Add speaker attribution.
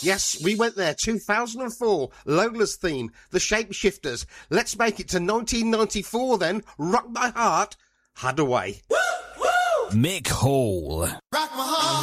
Speaker 1: Yes, we went there, 2004, Lola's theme, The Shapeshifters. Let's make it to 1994 then, Rock My Heart, Hadaway.
Speaker 2: Mick Hall.